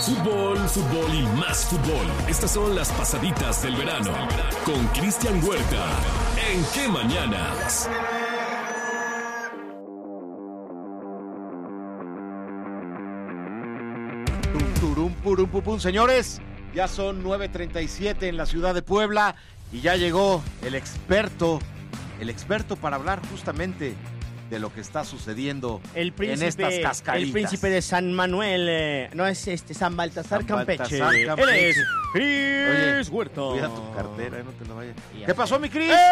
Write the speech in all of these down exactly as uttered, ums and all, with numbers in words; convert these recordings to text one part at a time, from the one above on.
Fútbol, fútbol y más fútbol. Estas son las pasaditas del verano con Cristian Huerta. ¿En qué mañanas? Turum, purum, pum, pum. Señores, ya son nueve treinta y siete en la ciudad de Puebla y ya llegó el experto, el experto para hablar justamente de lo que está sucediendo el príncipe, en estas cascaritas. El príncipe de San Manuel, eh, no es este San Baltasar San Campeche. Baltasar Campeche. Él es Cris Oye, Huerta. Cuida tu cartera, no te la vayas. Ya ¿Qué sé. pasó, mi Cris? ¡Eh!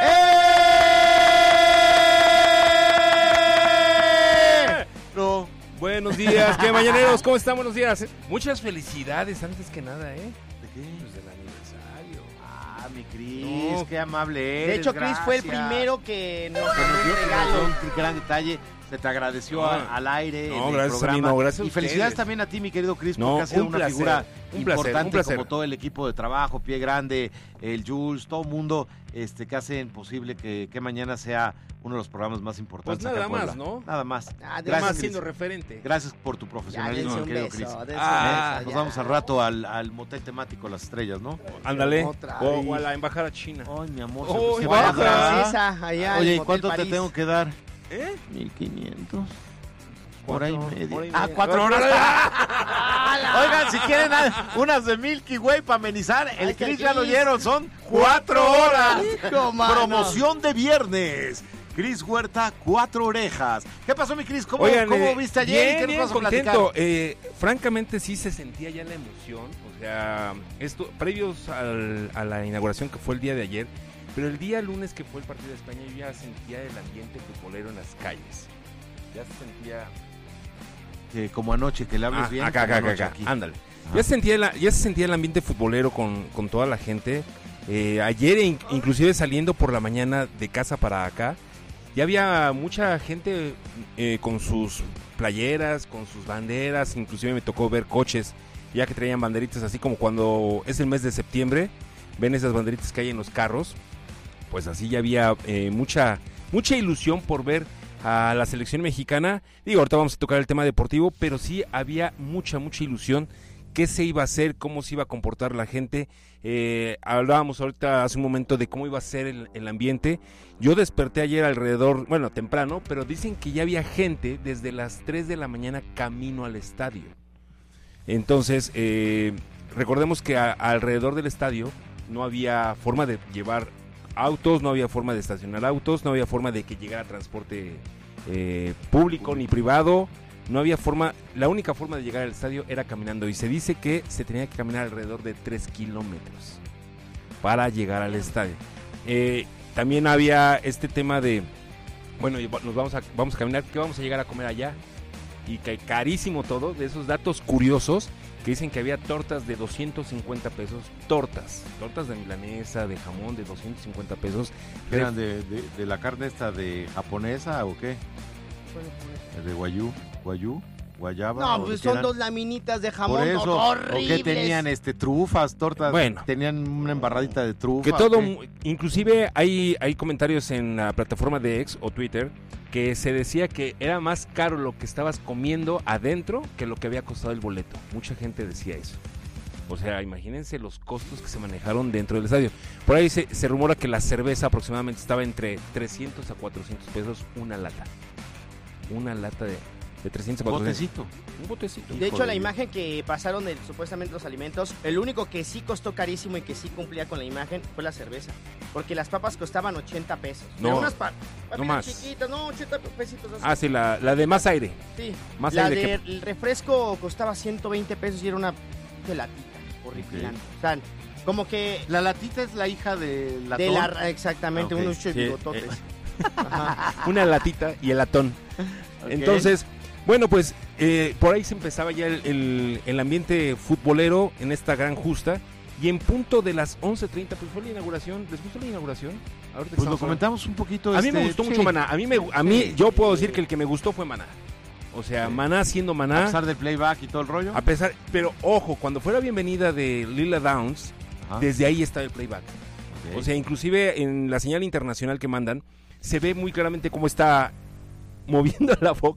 ¡Eh! No. Buenos días, ¿qué mañaneros? ¿Cómo están? Buenos días. Muchas felicidades antes que nada, ¿eh? ¿De qué? Pues del aniversario. Ah, mi Cris, No. qué amable eres. De hecho, Cris fue el gracias. primero que nos Que dio nos un dio, que nos regalo. dio un gran detalle. Se te agradeció No. a- al aire. No, en el gracias a mí, programa. no, gracias a Y felicidades ustedes. también a ti, mi querido Cris, No, porque has sido un una placer, figura un placer, importante, un placer. como todo el equipo de trabajo, Pie Grande, el Jules, todo el mundo este, que hacen posible que, que mañana sea uno de los programas más importantes. Pues nada acá en más, Puebla. ¿no? Nada más. Ah, Además, Gracias, siendo Cris. referente. Gracias por tu Ya, profesionalismo, dense mi un querido beso, Cris. dense un Ah, beso, Nos ya. vamos al rato al, al motel temático Las Estrellas, ¿no? Ándale. Otra O, vez. o a la embajada china. Ay, mi amor. Oh, se- se baja. va a dar. Francesa, allá Oye, en ¿y Hotel cuánto París. te tengo que dar? ¿Eh? mil quinientos. Hora y Cuatro, media. hora y Ah, media. cuatro horas. Oigan, si quieren ah, unas de Milky Way para amenizar, el Ay, Cris qué ya lo Cris. oyeron, son cuatro horas. Hijo, mano. Promoción de viernes. Cris Huerta, cuatro orejas. ¿Qué pasó, mi Cris? ¿Cómo, Oigan, cómo eh, viste ayer? bien, ¿Y qué bien, nos vas a platicar? contento. Eh, francamente sí se sentía ya la emoción, o sea, esto previos al- a la inauguración que fue el día de ayer, pero el día lunes que fue el partido de España yo ya sentía el ambiente futbolero en las calles. Ya se sentía Que como anoche, que le hables Ah, bien. acá, como acá, anoche acá, aquí. ándale. Ajá. Ya se sentía la- ya se sentía el ambiente futbolero con, con toda la gente. Eh, ayer in- inclusive saliendo por la mañana de casa para acá, ya había mucha gente eh, con sus playeras, con sus banderas, inclusive me tocó ver coches ya que traían banderitas, así como cuando es el mes de septiembre, ven esas banderitas que hay en los carros, pues así ya había eh, mucha, mucha ilusión por ver a la selección mexicana. Digo, ahorita vamos a tocar el tema deportivo, pero sí había mucha, mucha ilusión. ¿Qué se iba a hacer? ¿Cómo se iba a comportar la gente? Eh, hablábamos ahorita hace un momento de cómo iba a ser el, el ambiente. Yo desperté ayer alrededor, bueno, temprano, pero dicen que ya había gente desde las tres de la mañana camino al estadio. Entonces, eh, recordemos que a- alrededor del estadio no había forma de llevar autos, no había forma de estacionar autos, no había forma de que llegara transporte eh, público ni privado, no había forma, la única forma de llegar al estadio era caminando y se dice que se tenía que caminar alrededor de tres kilómetros para llegar al estadio. Eh, también había este tema de, bueno, nos vamos a, vamos a caminar, ¿qué vamos a llegar a comer allá? Y que carísimo todo, de esos datos curiosos que dicen que había tortas de doscientos cincuenta pesos, tortas, tortas de milanesa, de jamón de doscientos cincuenta pesos. ¿Qué eran de, de, de la carne esta de japonesa o qué? ¿De guayú? ¿Guayú? ¿Guayaba? No, ¿O de pues qué son eran? dos laminitas de jamón Por eso, horribles. ¿o qué tenían? Este, trufas, tortas, Bueno. tenían una embarradita de trufa. Que todo, ¿o qué? inclusive hay, hay comentarios en la plataforma de X o Twitter que se decía que era más caro lo que estabas comiendo adentro que lo que había costado el boleto. Mucha gente decía eso. O sea, imagínense los costos que se manejaron dentro del estadio. Por ahí se, se rumora que la cerveza aproximadamente estaba entre trescientos a cuatrocientos pesos una lata. Una lata de, de trescientos a Un cuatrocientos. botecito. Un botecito. De hecho, Híjole. la imagen que pasaron de supuestamente los alimentos, el único que sí costó carísimo y que sí cumplía con la imagen fue la cerveza. Porque las papas costaban ochenta pesos. No, Pero unas pa- papitas más. chiquitas, no, ochenta pesitos. así. Ah, sí, la, la de más aire. Sí. Más la aire de que- el refresco costaba ciento veinte pesos y era una gelatita horripilante. O sea, como que La latita es la hija de la de la exactamente Ah, ok. unos Sí, bigototes. eh. Ajá. Una latita y el latón. Entonces, bueno, pues eh, por ahí se empezaba ya el, el- el ambiente futbolero en esta gran justa. Y en punto de las once treinta, pues fue la inauguración. ¿Les gustó la inauguración? Ahorita que Pues lo estamos comentamos un poquito. hablando. A mí me este, gustó mucho sí. Maná. A mí, me, a mí Sí. yo puedo decir que el que me gustó fue Maná. O sea, Sí. Maná siendo A Maná. pesar del playback y todo el rollo. A pesar, pero ojo, cuando fue la bienvenida de Lila Downs, Ajá. desde ahí está el playback. Ok. O sea, inclusive en la señal internacional que mandan, se ve muy claramente cómo está moviendo la boca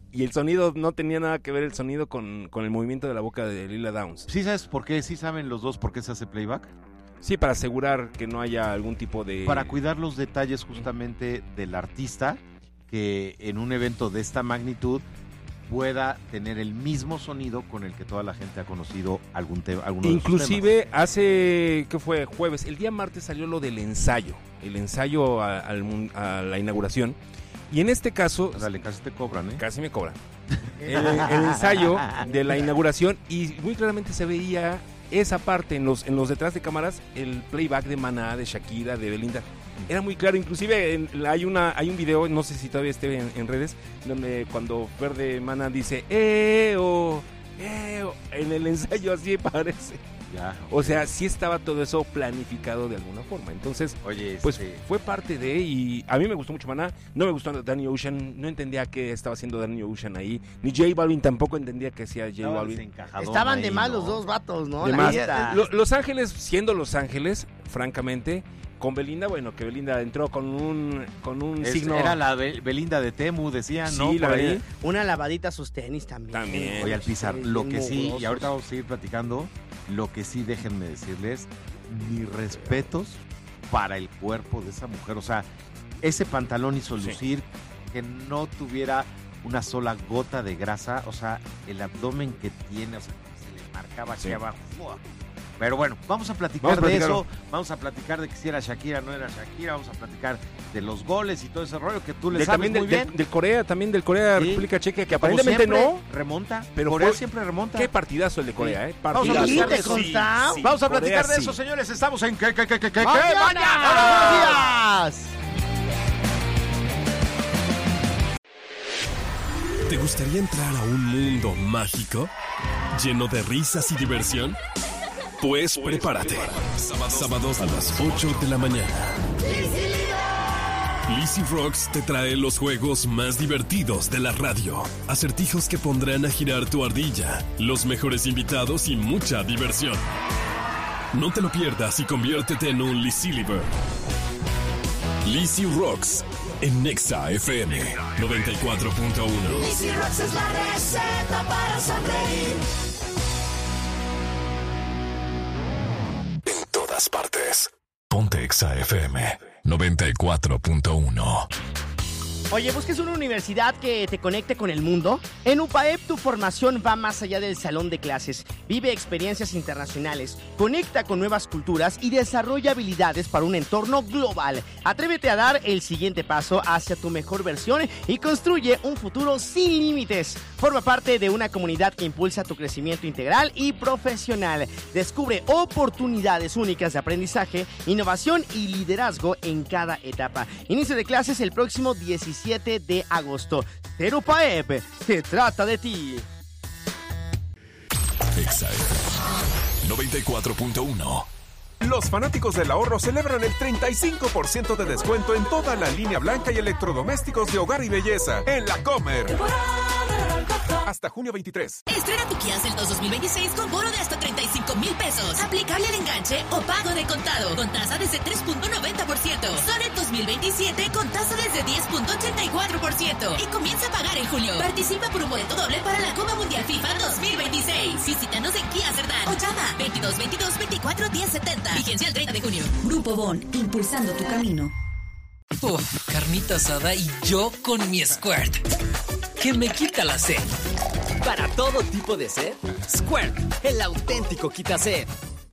y el sonido no tenía nada que ver el sonido con, con el movimiento de la boca de Lila Downs. ¿Sí sabes por qué? ¿Sí saben los dos por qué se hace playback? Sí, para asegurar que no haya algún tipo de... Para cuidar los detalles justamente del artista, que en un evento de esta magnitud pueda tener el mismo sonido con el que toda la gente ha conocido algún tema. Inclusive hace, ¿qué fue? Jueves, el día martes salió lo del ensayo, el ensayo a, al, a la inauguración. Y en este caso... Dale, casi te cobran, ¿eh? Casi me cobran. El, el ensayo de la inauguración, y muy claramente se veía esa parte en los, en los detrás de cámaras, el playback de Maná, de Shakira, de Belinda. Era muy claro, inclusive en, hay una hay un video, no sé si todavía esté en, en redes, donde cuando Verde Maná dice eh oh, eh oh, en el ensayo así parece. Ya, okay. O sea, sí estaba todo eso planificado de alguna forma. Entonces, Oye, pues este... fue parte de, y a mí me gustó mucho Maná, no me gustó Danny Ocean, no entendía qué estaba haciendo Danny Ocean ahí, ni J Balvin tampoco entendía qué hacía J Balvin. Estaban ahí, de mal ¿no? los dos vatos, ¿no? De más. Lo, Los Ángeles, siendo Los Ángeles, francamente, con Belinda, bueno, que Belinda entró con un con un es, signo... Era la Be- Belinda de Temu, decían, sí, ¿no? La ahí. Una lavadita a sus tenis también. También. Oye, Alpizar, sí, lo que sí, mugrosos. y ahorita vamos a seguir platicando, lo que sí, déjenme decirles, mis respetos para el cuerpo de esa mujer. O sea, ese pantalón hizo lucir sí. que no tuviera una sola gota de grasa. O sea, el abdomen que tiene, o sea, se le marcaba aquí sí. abajo. Pero bueno, vamos a platicar vamos a de eso, vamos a platicar de que si era Shakira, no era Shakira, vamos a platicar de los goles y todo ese rollo que tú le de, sabes muy del, bien. Del, del Corea, también del Corea, sí. República Checa, que Como aparentemente no. Remonta, pero Corea fue, siempre remonta. Qué partidazo el de Corea, sí. ¿eh? Vamos a platicar de eso. Sí, sí. Vamos a platicar Corea, de eso, sí. señores. Estamos en ¿Qué, qué, qué, qué, qué, mañana? días? ¿Te gustaría entrar a un mundo mágico? ¿Lleno de risas y diversión? Pues prepárate. Sábados a las ocho de la mañana. Lizzy Rocks te trae los juegos más divertidos de la radio. Acertijos que pondrán a girar tu ardilla. Los mejores invitados y mucha diversión. No te lo pierdas y conviértete en un Lizzy Liver. Lizzy Rocks en Nexa F M noventa y cuatro punto uno. Lizzy Rocks es la receta para sonreír. En todas partes. Ponte Exa F M noventa y cuatro punto uno. Oye, ¿busques una universidad que te conecte con el mundo? En UPAEP tu formación va más allá del salón de clases. Vive experiencias internacionales, conecta con nuevas culturas y desarrolla habilidades para un entorno global. Atrévete a dar el siguiente paso hacia tu mejor versión y construye un futuro sin límites. Forma parte de una comunidad que impulsa tu crecimiento integral y profesional. Descubre oportunidades únicas de aprendizaje, innovación y liderazgo en cada etapa. Inicio de clases el próximo diecisiete de agosto. Ser UPAEP, se trata de ti. Exa noventa y cuatro punto uno. Los fanáticos del ahorro celebran el treinta y cinco por ciento de descuento en toda la línea blanca y electrodomésticos de hogar y belleza en La Comer. Hasta junio veintitrés. Estrena tu Kia Seltos dos mil veintiséis con bono de hasta treinta y cinco mil pesos. Aplicable al enganche o pago de contado. Con tasa desde tres punto noventa por ciento. Sonet dos mil veintisiete con tasa desde diez punto ochenta y cuatro por ciento. Y comienza a pagar en julio. Participa por un boleto doble para la Copa Mundial FIFA dos mil veintiséis. Visítanos en Kia Cerdán o llama veintidós veintidós veinticuatro diez setenta. Vigencia el treinta de junio. Grupo Bon, impulsando tu camino. Uf, carnita asada y yo con mi Squirt, que me quita la sed. Para todo tipo de sed, Squirt, el auténtico quita sed.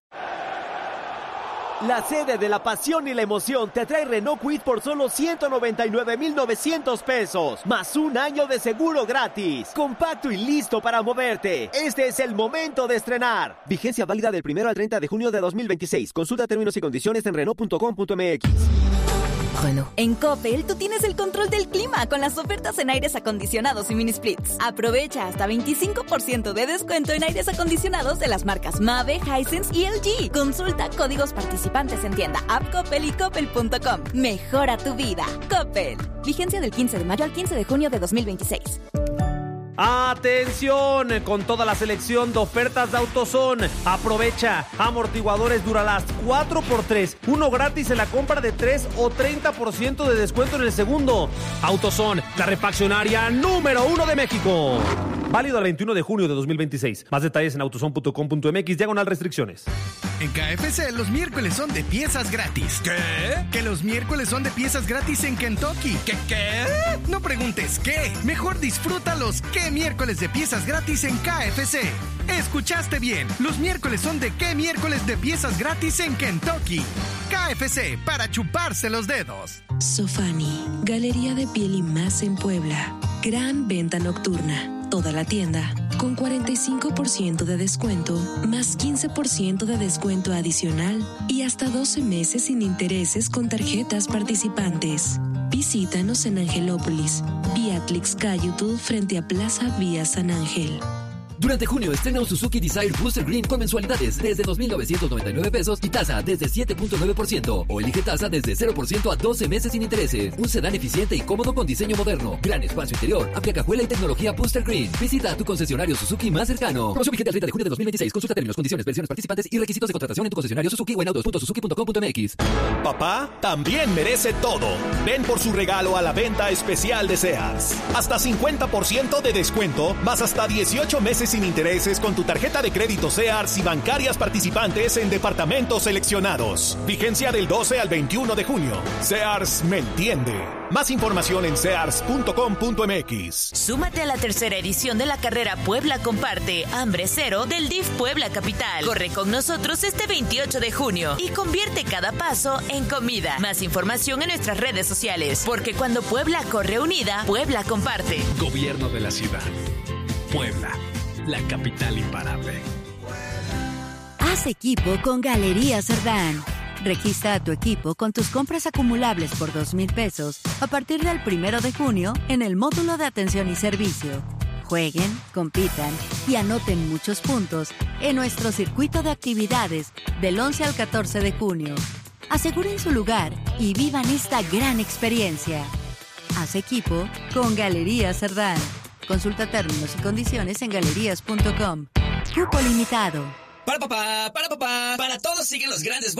La sede de la pasión y la emoción te trae Renault Kwid por solo ciento noventa y nueve mil novecientos pesos, más un año de seguro gratis. Compacto y listo para moverte. Este es el momento de estrenar. Vigencia válida del primero al treinta de junio de dos mil veintiséis. Consulta términos y condiciones en Renault punto com punto m x. Bueno. En Coppel, tú tienes el control del clima con las ofertas en aires acondicionados y mini splits. Aprovecha hasta veinticinco por ciento de descuento en aires acondicionados de las marcas Mave, Hisense y L G. Consulta códigos participantes en tienda, app Coppel y coppel punto com. Mejora tu vida. Coppel. Vigencia del quince de mayo al quince de junio de dos mil veintiséis. ¡Atención! Con toda la selección de ofertas de AutoZone. Aprovecha. Amortiguadores Duralast cuatro por tres. Uno gratis en la compra de tres o treinta por ciento de descuento en el segundo. AutoZone, la refaccionaria número uno de México. Válido el veintiuno de junio de dos mil veintiséis. Más detalles en autozone punto com punto m x, diagonal restricciones. En K F C los miércoles son de piezas gratis. ¿Qué? Que los miércoles son de piezas gratis en Kentucky. ¿Qué qué? No preguntes qué. Mejor disfruta los qué miércoles de piezas gratis en K F C. Escuchaste bien. Los miércoles son de qué miércoles de piezas gratis en Kentucky. K F C, para chuparse los dedos. Sofani, Galería de Piel y Más en Puebla. Gran venta nocturna. Toda la tienda con cuarenta y cinco por ciento de descuento, más quince por ciento de descuento adicional y hasta doce meses sin intereses con tarjetas participantes. Visítanos en Angelópolis, Beatrix Cayutul frente a Plaza Vía San Ángel. Durante junio estrena un Suzuki Desire Booster Green con mensualidades desde dos mil novecientos noventa y nueve pesos y tasa desde siete punto nueve por ciento. O elige tasa desde cero por ciento a doce meses sin intereses. Un sedán eficiente y cómodo con diseño moderno. Gran espacio interior, amplia cajuela y tecnología Booster Green. Visita a tu concesionario Suzuki más cercano. Promoción vigente al treinta de junio de dos mil veintiséis. Consulta términos, condiciones, versiones participantes y requisitos de contratación en tu concesionario Suzuki o en autos punto suzuki punto com punto m x. Papá también merece todo. Ven por su regalo a la venta especial de Sears. Hasta cincuenta por ciento de descuento, más hasta dieciocho meses sin intereses con tu tarjeta de crédito Sears y bancarias participantes en departamentos seleccionados. Vigencia del doce al veintiuno de junio. Sears me entiende. Más información en sears punto com punto m x. Súmate a la tercera edición de la carrera Puebla Comparte Hambre Cero del D I F Puebla Capital. Corre con nosotros este veintiocho de junio y convierte cada paso en comida. Más información en nuestras redes sociales, porque cuando Puebla corre unida, Puebla comparte. Gobierno de la ciudad. Puebla, la capital imparable. Haz equipo con Galerías Cerdán. Registra a tu equipo con tus compras acumulables por dos mil pesos a partir del primero de junio en el módulo de atención y servicio. Jueguen, compitan y anoten muchos puntos en nuestro circuito de actividades del once al catorce de junio. Aseguren su lugar y vivan esta gran experiencia. Haz equipo con Galerías Cerdán. Consulta términos y condiciones en galerías punto com. Cupo limitado. Para papá, para papá, para todos siguen los grandes